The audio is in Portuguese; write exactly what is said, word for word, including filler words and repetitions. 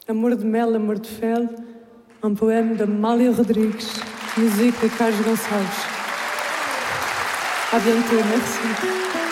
Amor de Mel, Amor de Fel, um poema de Amália Rodrigues, música de Carlos Gonçalves. À bientôt, merci.